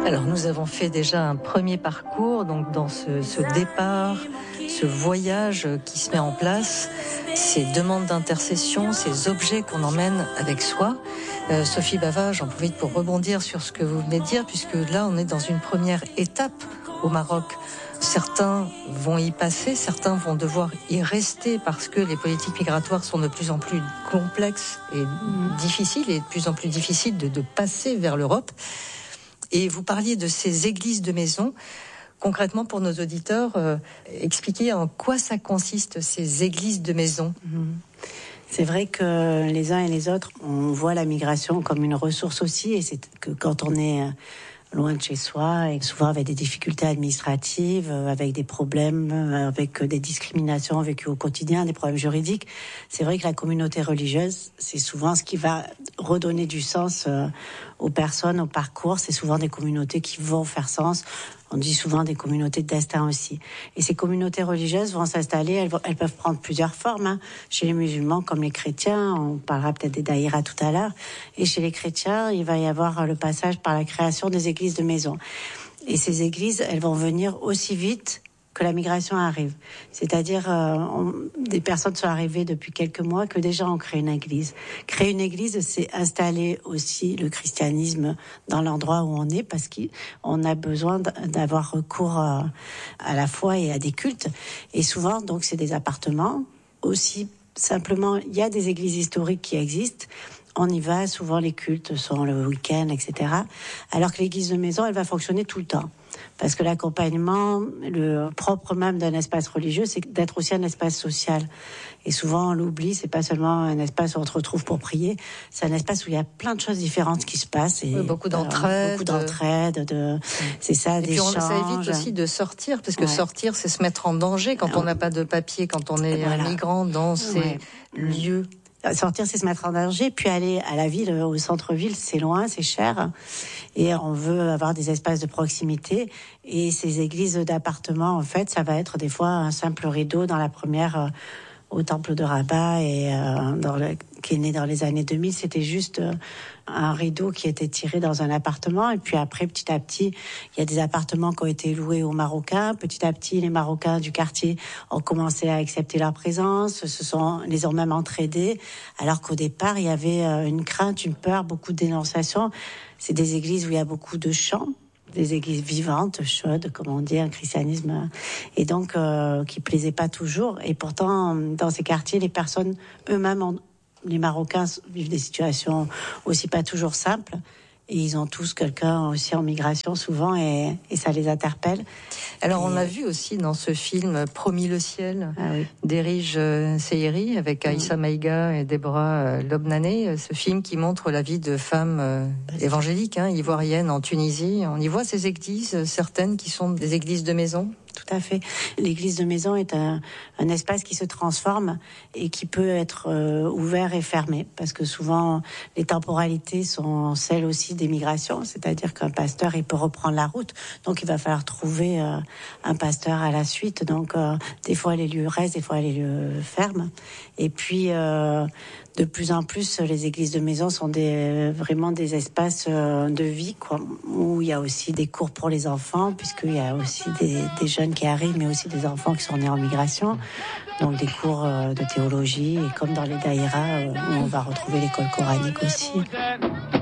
Alors nous avons fait déjà un premier parcours donc dans ce départ, ce voyage qui se met en place, ces demandes d'intercession, ces objets qu'on emmène avec soi. Sophie Bava, j'en profite pour rebondir sur ce que vous venez de dire, puisque là on est dans une première étape au Maroc. Certains vont y passer, certains vont devoir y rester parce que les politiques migratoires sont de plus en plus complexes et difficiles, et de plus en plus difficiles de passer vers l'Europe. Et vous parliez de ces églises de maison. Concrètement, pour nos auditeurs, expliquez en quoi ça consiste, ces églises de maison. C'est vrai que les uns et les autres, on voit la migration comme une ressource aussi, et c'est que quand on est loin de chez soi, et souvent avec des difficultés administratives, avec des problèmes, avec des discriminations vécues au quotidien, des problèmes juridiques, c'est vrai que la communauté religieuse, c'est souvent ce qui va redonner du sens aux personnes, au parcours. C'est souvent des communautés qui vont faire sens. On dit souvent des communautés de destin aussi. Et ces communautés religieuses vont s'installer, elles peuvent prendre plusieurs formes. Chez les musulmans comme les chrétiens, on parlera peut-être des daïras tout à l'heure. Et chez les chrétiens, il va y avoir le passage par la création des églises de maison. Et ces églises, elles vont venir aussi vite que la migration arrive. C'est-à-dire, des personnes sont arrivées depuis quelques mois que déjà on crée une église. Créer une église, c'est installer aussi le christianisme dans l'endroit où on est, parce qu'on a besoin d'avoir recours à la foi et à des cultes. Et souvent, donc, c'est des appartements. Aussi, simplement, il y a des églises historiques qui existent. On y va, souvent les cultes sont le week-end, etc. Alors que l'église de maison, elle va fonctionner tout le temps. Parce que l'accompagnement, le propre même d'un espace religieux, c'est d'être aussi un espace social. Et souvent, on l'oublie, c'est pas seulement un espace où on se retrouve pour prier, c'est un espace où il y a plein de choses différentes qui se passent. Et beaucoup d'entraide. C'est ça, des échanges. Ça évite aussi de sortir, parce que sortir, c'est se mettre en danger quand on n'a pas de papier, quand on est un migrant dans ces lieux. Sortir, c'est se mettre en danger, puis aller à la ville, au centre-ville, c'est loin, c'est cher, et on veut avoir des espaces de proximité. Et ces églises d'appartements, en fait, ça va être des fois un simple rideau dans la première au temple de Rabat, et qui est né dans les années 2000, c'était juste un rideau qui était tiré dans un appartement. Et puis après, petit à petit, il y a des appartements qui ont été loués aux Marocains. Petit à petit, les Marocains du quartier ont commencé à accepter leur présence, les ont même entraidés, alors qu'au départ, il y avait une crainte, une peur, beaucoup de dénonciations. C'est des églises où il y a beaucoup de chants, des églises vivantes, chaudes, comme on dit, un christianisme, et donc qui plaisait pas toujours. Et pourtant, dans ces quartiers, les personnes eux-mêmes, les Marocains vivent des situations aussi pas toujours simples. Et ils ont tous quelqu'un aussi en migration souvent, et ça les interpelle. Alors on a vu aussi dans ce film Promis le ciel d'Erige Seyeri avec Aïssa Maïga et Deborah Lobnané, ce film qui montre la vie de femmes évangéliques, ivoiriennes en Tunisie. On y voit ces églises, certaines qui sont des églises de maison. Tout à fait. L'église de maison est un espace qui se transforme et qui peut être ouvert et fermé, parce que souvent les temporalités sont celles aussi des migrations, c'est-à-dire qu'un pasteur, il peut reprendre la route, donc il va falloir trouver un pasteur à la suite. Donc des fois les lieux restent, des fois les lieux ferment. Et puis de plus en plus, les églises de maison sont vraiment des espaces de vie, quoi, où il y a aussi des cours pour les enfants, puisqu'il y a aussi des jeunes qui arrivent, mais aussi des enfants qui sont nés en migration. Donc des cours de théologie, et comme dans les daïras, où on va retrouver l'école coranique aussi.